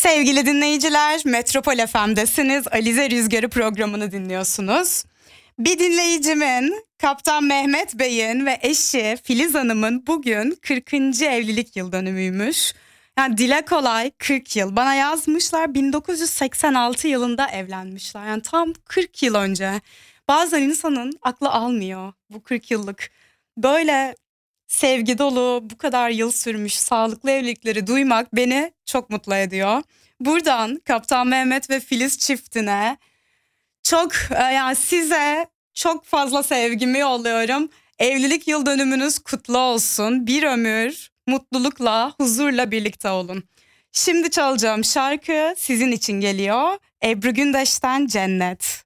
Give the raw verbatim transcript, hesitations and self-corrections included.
Sevgili dinleyiciler, Metropol F M'desiniz. Alize Rüzgarı programını dinliyorsunuz. Bir dinleyicimin, Kaptan Mehmet Bey'in ve eşi Filiz Hanım'ın bugün kırkıncı evlilik yıl dönümüymüş. Yani dile kolay kırk yıl. Bana yazmışlar, bin dokuz yüz seksen altı yılında evlenmişler. Yani tam kırk yıl önce. Bazen insanın aklı almıyor bu kırk yıllık. Böyle sevgi dolu, bu kadar yıl sürmüş sağlıklı evlilikleri duymak beni çok mutlu ediyor. Buradan Kaptan Mehmet ve Filiz çiftine çok e, yani size çok fazla sevgimi yolluyorum. Evlilik yıl dönümünüz kutlu olsun. Bir ömür mutlulukla, huzurla birlikte olun. Şimdi çalacağım şarkı sizin için geliyor. Ebru Gündeş'ten Cennet.